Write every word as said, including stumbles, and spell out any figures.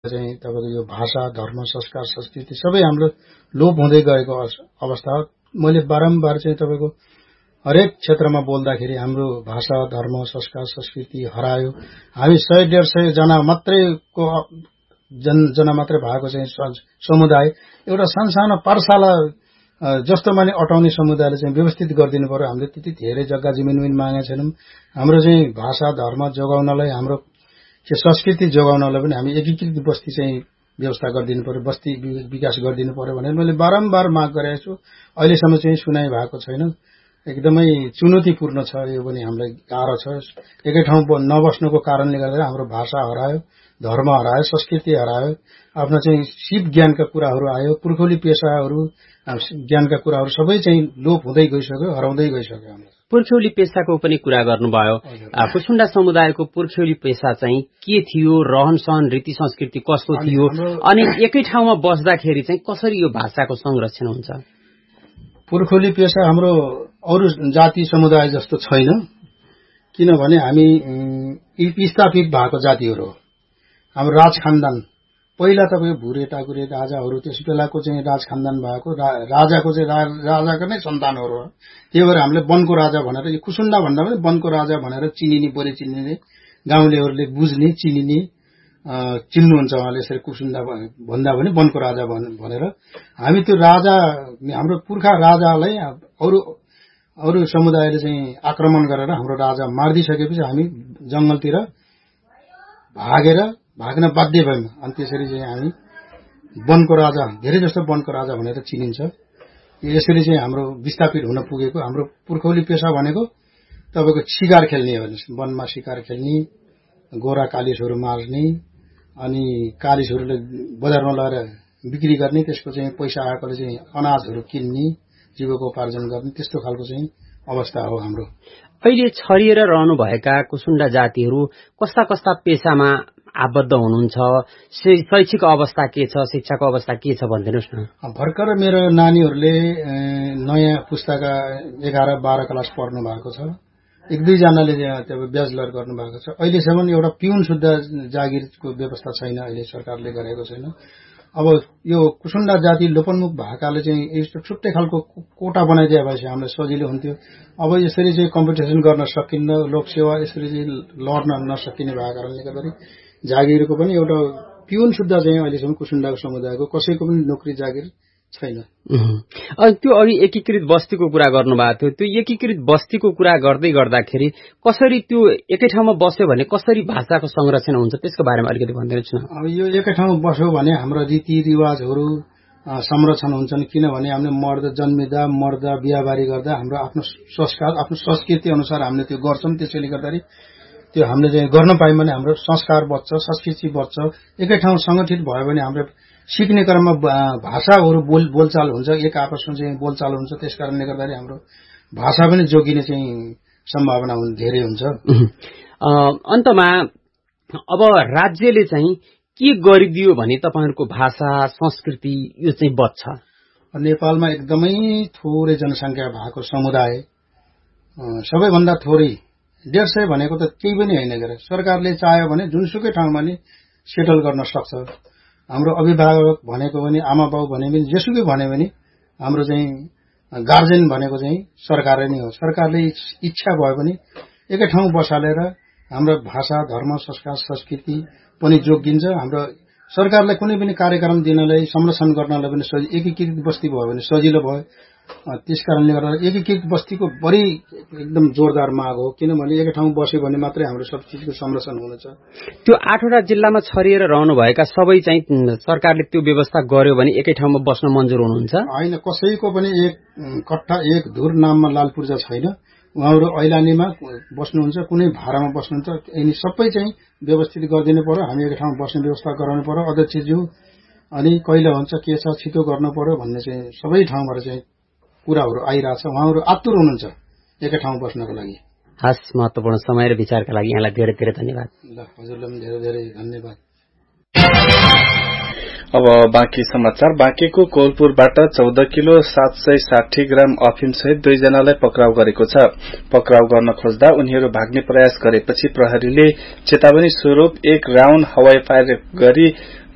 चाहिँ तपाईको यो भाषा धर्म संस्कार संस्कृति सबै हाम्रो लोप हुँदै गएको अवस्था हो। मैले बारम्बार चाहिँ तपाईको हरेक क्षेत्रमा बोल्दाखेरि हाम्रो भाषा धर्म संस्कार संस्कृति हरायो। हामी सय डेढ सय जना मात्रैको जन जना मात्रै भएको चाहिँ समुदाय एउटा सानसानो पाठशाला जस्तो माने अटाउने समुदायले चाहिँ व्यवस्थित गरिदिनु पर्यो। हामीले त्यति धेरै जग्गा जमिन पनि मागेका छैनौं। हाम्रो चाहिँ भाषा धर्म जोगाउनलाई हाम्रो संस्कृति जोगाउनलाई पनि हामी एकीकृत बस्ती चाहिँ व्यवस्था गरिदिनु पर्यो, बस्ती विकास गरिदिनु पर्यो भनेर मैले बारम्बार माग गरेको छु। अहिलेसम्म चाहिँ सुनाइ भएको छैन। एकदमै चुनौतीपूर्ण छ यो पनि हामीलाई गाह्रो छ। एकै ठाउँ नबस्नुको कारणले गर्दा हाम्रो भाषा हरायो, धर्म हरायो, संस्कृति हरायो, आफ्नो चाहिँ सिप ज्ञानका कुराहरू आयो, पुर्खौली पेशाहरू ज्ञानका कुराहरू सबै चाहिँ लोप हुँदै गइसक्यो, हराउँदै गइसक्यो। हाम्रो पुर्ख्यौली पेशाको पनि कुरा गर्नुभयो। कुसुण्डा समुदायको पुर्ख्यौली पेशा चाहिँ के थियो, रहन सहन रीति संस्कृति कस्तो थियो, अनि एकै ठाउँमा बस्दाखेरि चाहिँ कसरी यो भाषाको संरक्षण हुन्छ? पुर्खौली पेशा हाम्रो अरू जाति समुदाय जस्तो छैन, किनभने हामी स्थापित भएको जातिहरू हो। हाम्रो राज खानदान पहिला तपाईको भुरे टाकुरे राजाहरू त्यस बेलाको चाहिँ राज खानदान भएको राजाको चाहिँ राजाको नै सन्तानहरू हो। त्यही भएर हामीले वनको राजा भनेर यो कुसुण्डा भन्दा पनि वनको राजा भनेर चिनिने बोले चिनिने गाउँलेहरूले बुझ्ने चिनिने चिन्नुहुन्छ उहाँले यसरी कुसुण्डा भन्दा पनि वनको राजा भनेर हामी त्यो राजा हाम्रो पुर्खा राजालाई अरू अरू समुदायले चाहिँ आक्रमण गरेर हाम्रो राजा मारिदिसकेपछि हामी जंगलतिर भागेर भाग्न बाध्य भयौं। अनि त्यसरी चाहिँ हामी वनको राजा धेरै जस्तो वनको राजा भनेर चिनिन्छ। यसरी चाहिँ हाम्रो विस्थापित हुन पुगेको हाम्रो पुर्खौली पेशा भनेको तपाईको शिकार खेल्ने हो। वनमा शिकार खेल्ने, गोरा कालिसहरू मार्ने, अनि कालिसहरूले बजारमा लगेर बिक्री गर्ने, त्यसको चाहिँ पैसा आएकोले चाहिँ अनाजहरू किन्ने, जीविकोपार्जन गर्ने, त्यस्तो खालको चाहिँ अवस्था हो हाम्रो। अहिले छरिएर रहनुभएका कुसुण्डा जातिहरू कस्ता कस्ता पेशामा आबद्ध हुनुहुन्छ? शैक्षिक अवस्था के छ, शिक्षाको अवस्था के छ भनिदिनुस् न। भर्खर मेरो नानीहरूले नयाँ पुस्ताका एघार बाह्र क्लास पढ्नु भएको छ। एक दुईजनाले ब्याचलर गर्नु भएको छ। अहिलेसम्म एउटा पिउन शुद्ध जागिरको व्यवस्था छैन, अहिले सरकारले गरेको छैन। अब यो कुसुण्डा जाति लोपन्मुख भएकाले चाहिँ यस्तो छुट्टै खालको कोटा बनाइदिए भएपछि हामीलाई सजिलो हुन्थ्यो। अब यसरी चाहिँ कम्पिटिसन गर्न सकिन्न, लोकसेवा यसरी चाहिँ लड्न नसकिने भएको कारणले गर्दा जागिरको पनि एउटा पिउन शुद्ध चाहिँ अहिलेसम्म कुसुण्डाको समुदायको कसैको पनि नोकरी जागिर छैन। त्यो अघि एकीकृत बस्तीको कुरा गर्नुभएको थियो। त्यो एकीकृत बस्तीको कुरा गर्दै गर्दाखेरि कसरी त्यो एकै ठाउँमा बस्यो भने कसरी भाषाको संरक्षण हुन्छ त्यसको बारेमा अलिकति भनिदिनुहोस् न। अब यो एकै ठाउँमा बस्यो भने हाम्रो रीतिरिवाजहरू संरक्षण हुन्छन्, किनभने हामीले मर्द जन्मिँदा मर्दा बिहाबारी गर्दा हाम्रो आफ्नो संस्कार आफ्नो संस्कृति अनुसार हामीले त्यो गर्छौं। त्यसैले गर्दाखेरि त्यो हामीले चाहिँ गर्न पायौं भने हाम्रो संस्कार बच्छ, संस्कृति बच्छ। एकै ठाउँ संगठित भयो भने हाम्रो सिक्ने क्रममा भाषाहरू बोल बोलचाल हुन्छ, एक आपसमा चाहिँ बोलचाल हुन्छ। त्यसकारणले गर्दाखेरि हाम्रो भाषा पनि जोगिने चाहिँ सम्भावना धेरै हुन्छ। अन्तमा अब राज्यले चाहिँ के गरिदियो भने तपाईहरुको भाषा संस्कृति यो चाहिँ बच्छ? नेपालमा एकदमै थोरै जनसंख्या भएको समुदाय, सबैभन्दा थोरै डेढ़ सय भनेको त केही पनि हैन गरे। सरकारले चाह्यो भने जुनसुकै ठाउँमा नि सेटल गर्न सक्छ। हाम्रो अभिभावक भनेको पनि आमा बाउ भने पनि जेसुकै भने पनि हाम्रो चाहिँ गार्जियन भनेको चाहिँ सरकारले नै हो। सरकारले इच्छा भयो भने एकै ठाउँ बसालेर हाम्रो भाषा धर्म संस्कार संस्कृति पनि जोगिन्छ। हाम्रो सरकारले कुनै पनि कार्यक्रम दिनलाई संरक्षण गर्नलाई पनि एकीकृत बस्ती भयो भने सजिलो भयो। त्यसकारणले गर्दा एकीकृत बस्तीको बढी एकदम जोरदार माग हो, किनभने एकै ठाउँ बस्यो भने मात्रै हाम्रो सब चीजको संरक्षण हुनेछ। त्यो आठवटा जिल्लामा छरिएर रहनुभएका सबै चाहिँ सरकारले त्यो व्यवस्था गर्यो भने एकै ठाउँमा बस्न मन्जुर हुनुहुन्छ? हैन, कसैको पनि एक कट्ठा एक धुर नाममा लालपूर्जा छैन। उहाँहरू ऐलानीमा बस्नुहुन्छ, कुनै भाडामा बस्नुहुन्छ। यिनी सबै चाहिँ व्यवस्थित गरिदिनु पर्यो। हामी एकै ठाउँमा बस्ने व्यवस्था गराउनु पर्यो अध्यक्षज्यू। अनि कहिले हुन्छ के छ छिटो गर्नु पर्यो भन्ने चाहिँ सबै ठाउँबाट चाहिँ कुराहरू आइरहेछ। उहाँहरू आतुर हुनुहुन्छ एकै ठाउँ बस्नको लागि। हस्, महत्त्वपूर्ण समय र विचारका लागि यहाँलाई धेरै धेरै धन्यवाद। ल, हजुरलाई पनि धेरै धेरै धन्यवाद। अब बाँकी समाचार। बाँकीको कोलपुरबाट चौध किलो सात सय साठी ग्राम अफिम सहित दुईजनालाई पक्राउ गरेको छ। पक्राउ गर्न खोज्दा उनीहरू भाग्ने प्रयास गरेपछि प्रहरीले चेतावनी स्वरूप एक राउण्ड हवाई फायर गरी